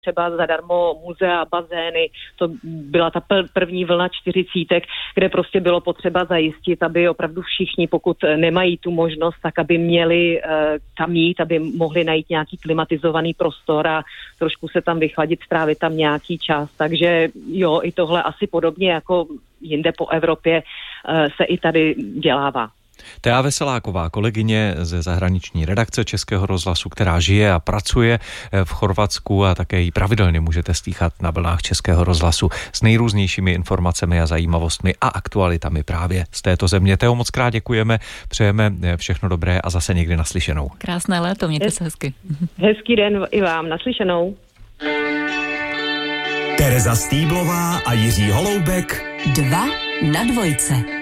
třeba zadarmo muzea, bazény, to byla ta první vlna 40, kde prostě bylo potřeba zajistit, aby opravdu všichni, pokud nemají tu možnost, tak aby měli kam jít, aby mohli najít nějaký klimatizovaný prostor a trošku se tam vychladit, strávit tam nějaký čas. Takže jo, i tohle asi podobně jako jinde po Evropě se i tady dělává. Thea Veseláková, kolegyně ze zahraniční redakce Českého rozhlasu, která žije a pracuje v Chorvatsku a také ji pravidelně můžete slýchat na vlnách Českého rozhlasu s nejrůznějšími informacemi a zajímavostmi a aktualitami právě z této země. Teo, moc krát děkujeme, přejeme všechno dobré a zase někdy naslyšenou. Krásné léto, mějte se hezky. Hezký den i vám, naslyšenou. Tereza Stýblová a Jiří Holoubek 2 na 2.